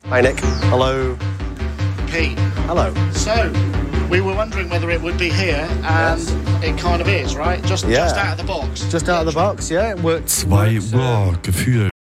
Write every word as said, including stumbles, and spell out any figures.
Hi, Nick. Hello. Pete. Hello. So, we were wondering whether it would be here, and yes. it kind of is, right? Just, yeah. just out of the box. Just out of the box, yeah. It works. Zwei, boah, Gefühl.